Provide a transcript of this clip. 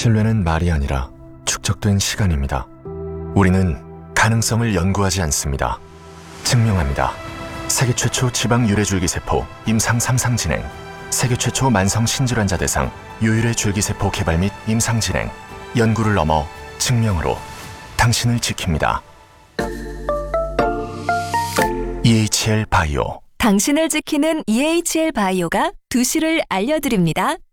신뢰는 말이 아니라 축적된 시간입니다. 우리는 가능성을 연구하지 않습니다. 증명합니다. 세계 최초 지방 유래줄기세포 임상 3상 진행, 세계 최초 만성 신질환자 대상 유일의 줄기세포 개발 및 임상 진행, 연구를 넘어 증명으로 당신을 지킵니다. EHL 바이오. 당신을 지키는 EHL 바이오가 2시를 알려드립니다.